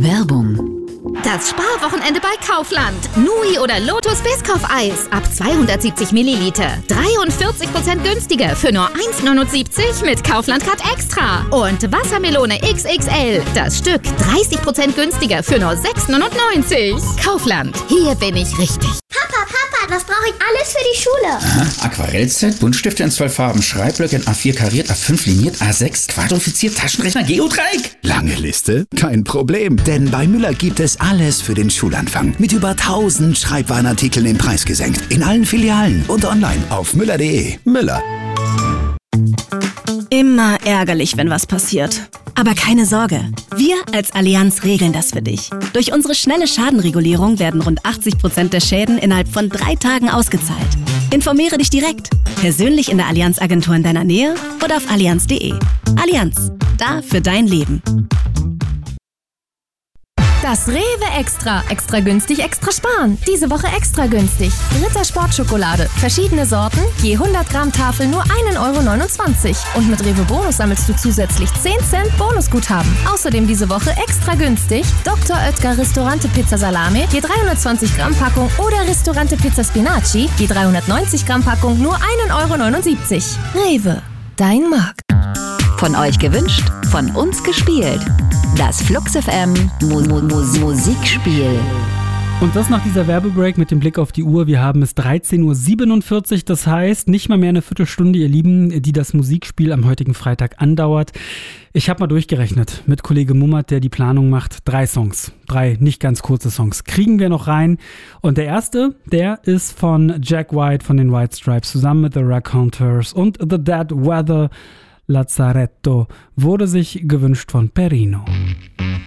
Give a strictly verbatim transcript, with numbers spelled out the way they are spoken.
Werbung. Das Sparwochenende bei Kaufland. Nui oder Lotus Biscoff-Eis ab zweihundertsiebzig Milliliter. dreiundvierzig Prozent günstiger für nur eins neunundsiebzig mit Kaufland Card Extra. Und Wassermelone X X L. Das Stück dreißig Prozent günstiger für nur sechs neunundneunzig. Kaufland. Hier bin ich richtig. Papa, Papa, das brauche ich alles für die Schule. Aha, Aquarellset, Buntstifte in zwölf Farben, Schreibblöcke in A vier kariert, A fünf liniert, A sechs quadrifiziert, Taschenrechner, Geodreieck. Lange Liste? Kein Problem, denn bei Müller gibt es alles für den Schulanfang. Mit über tausend Schreibwarenartikeln den Preis gesenkt. In allen Filialen und online auf müller punkt de. Müller. Immer ärgerlich, wenn was passiert. Aber keine Sorge, wir als Allianz regeln das für dich. Durch unsere schnelle Schadenregulierung werden rund achtzig Prozent der Schäden innerhalb von drei Tagen ausgezahlt. Informiere dich direkt, persönlich in der Allianz-Agentur in deiner Nähe oder auf allianz punkt de. Allianz, da für dein Leben. Das Rewe Extra. Extra günstig, extra sparen. Diese Woche extra günstig. Ritter Sportschokolade. Verschiedene Sorten. Je hundert Gramm Tafel nur ein Euro neunundzwanzig. Und mit Rewe Bonus sammelst du zusätzlich zehn Cent Bonusguthaben. Außerdem diese Woche extra günstig. Doktor Oetker Ristorante Pizza Salame. Je dreihundertzwanzig Gramm Packung. Oder Ristorante Pizza Spinaci. Je dreihundertneunzig Gramm Packung nur ein Euro neunundsiebzig. Rewe. Dein Markt. Von euch gewünscht, von uns gespielt. Das Flux F M Mu- Mu- Mu- Musikspiel. Und das nach dieser Werbebreak mit dem Blick auf die Uhr. Wir haben es dreizehn Uhr siebenundvierzig, das heißt nicht mal mehr eine Viertelstunde, ihr Lieben, die das Musikspiel am heutigen Freitag andauert. Ich habe mal durchgerechnet mit Kollege Mummert, der die Planung macht. Drei Songs, drei nicht ganz kurze Songs kriegen wir noch rein. Und der erste, der ist von Jack White von den White Stripes zusammen mit The Raconteurs und The Dead Weather. Lazzaretto wurde sich gewünscht von Perino.